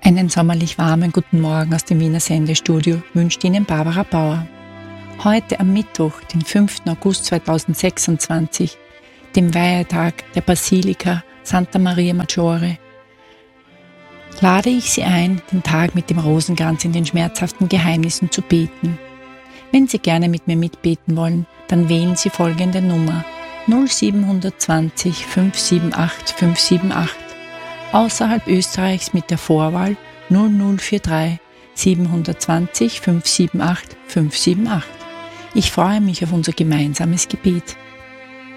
Einen sommerlich warmen guten Morgen aus dem Wiener Sendestudio wünscht Ihnen Barbara Bauer. Heute am Mittwoch, den 5. August 2026, dem Weihetag der Basilika Santa Maria Maggiore, lade ich Sie ein, den Tag mit dem Rosenkranz in den schmerzhaften Geheimnissen zu beten. Wenn Sie gerne mit mir mitbeten wollen, dann wählen Sie folgende Nummer 0720 578 578, außerhalb Österreichs mit der Vorwahl 0043 720 578 578. Ich freue mich auf unser gemeinsames Gebet.